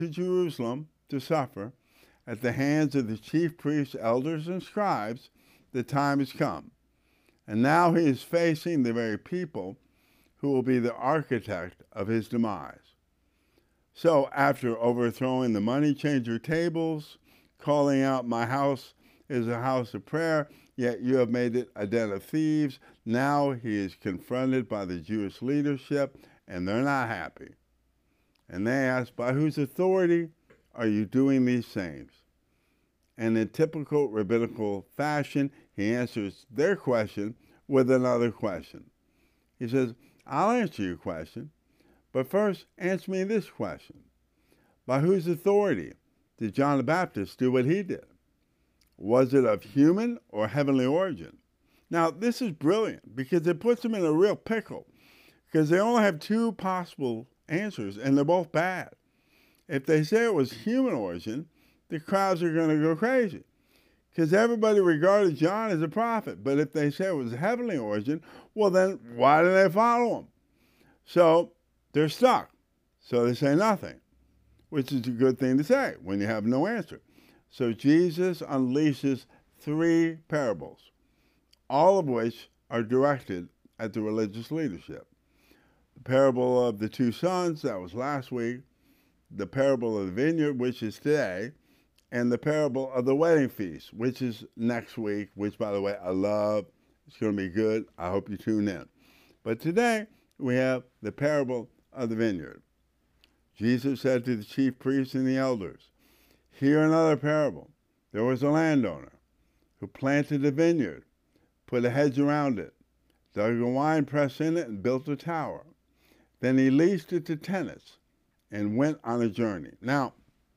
to Jerusalem to suffer at the hands of the chief priests, elders, and scribes, the time has come. And now he is facing the very people who will be the architect of his demise. So after overthrowing the money changer tables, calling out, "My house is a house of prayer, yet you have made it a den of thieves," now he is confronted by the Jewish leadership, and they're not happy. And they ask, "By whose authority are you doing these things?" And in typical rabbinical fashion, he answers their question with another question. He says, "I'll answer your question, but first answer me this question. By whose authority did John the Baptist do what he did? Was it of human or heavenly origin?" Now, this is brilliant because it puts them in a real pickle because they only have two possible answers, and they're both bad. If they say it was human origin, the crowds are going to go crazy because everybody regarded John as a prophet. But if they say it was heavenly origin, well, then why do they follow him? So they're stuck. So they say nothing, which is a good thing to say when you have no answer. So Jesus unleashes three parables, all of which are directed at the religious leadership. The parable of the two sons, that was last week, the parable of the vineyard, which is today, and the parable of the wedding feast, which is next week, which, by the way, I love. It's going to be good. I hope you tune in. But today, we have the parable of the vineyard. Jesus said to the chief priests and the elders, "Hear another parable. There was a landowner who planted a vineyard, put a hedge around it, dug a wine press in it, and built a tower. Then he leased it to tenants and went on a journey." Now,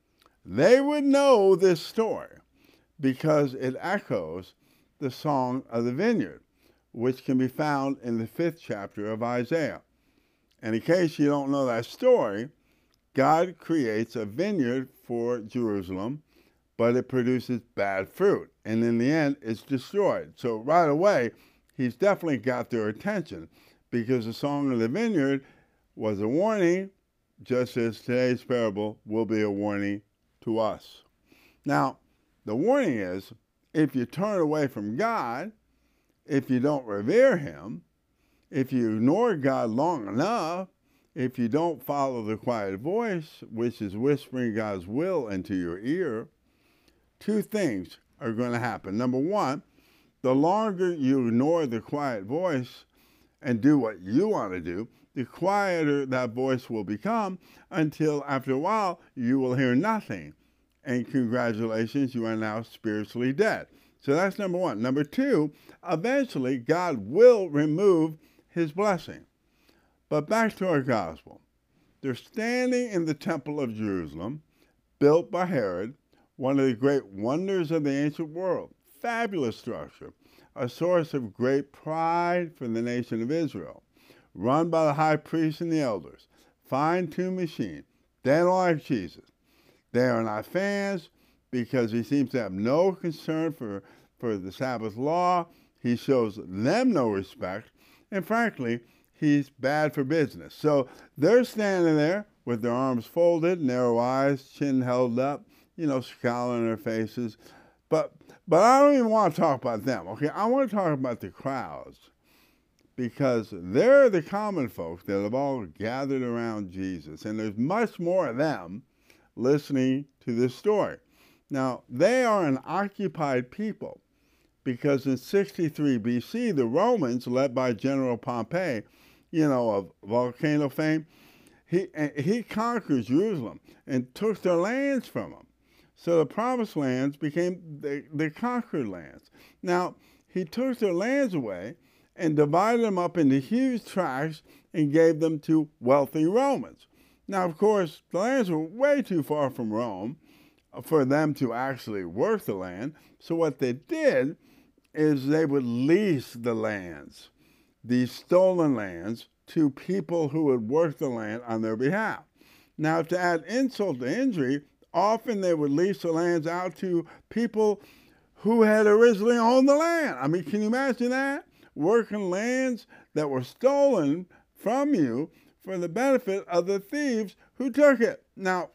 they would know this story because it echoes the Song of the Vineyard, which can be found in the 5th chapter of Isaiah. And in case you don't know that story, God creates a vineyard for Jerusalem, but it produces bad fruit. And in the end, it's destroyed. So right away, he's definitely got their attention because the Song of the Vineyard was a warning, just as today's parable will be a warning to us. Now, the warning is, if you turn away from God, if you don't revere him, if you ignore God long enough, if you don't follow the quiet voice, which is whispering God's will into your ear, two things are going to happen. Number one, the longer you ignore the quiet voice and do what you want to do, the quieter that voice will become until after a while you will hear nothing. And congratulations, you are now spiritually dead. So that's number one. Number two, eventually God will remove his blessing. But back to our gospel. They're standing in the temple of Jerusalem, built by Herod, one of the great wonders of the ancient world. Fabulous structure, a source of great pride for the nation of Israel. Run by the high priests and the elders. Fine-tuned machine. They don't like Jesus. They are not fans because he seems to have no concern for the Sabbath law. He shows them no respect. And frankly, he's bad for business. So they're standing there with their arms folded, narrow eyes, chin held up, scowl on their faces. But I don't even want to talk about them, okay? I want to talk about the crowds because they're the common folks that have all gathered around Jesus. And there's much more of them listening to this story. Now, they are an occupied people because in 63 BC, the Romans, led by General Pompey, of volcano fame, he conquered Jerusalem and took their lands from them. So the promised lands became the conquered lands. Now, he took their lands away and divided them up into huge tracts and gave them to wealthy Romans. Now, of course, the lands were way too far from Rome for them to actually work the land. So what they did is they would lease the lands, these stolen lands, to people who would work the land on their behalf. Now, to add insult to injury, often they would lease the lands out to people who had originally owned the land. I mean, can you imagine that? Working lands that were stolen from you for the benefit of the thieves who took it. Now,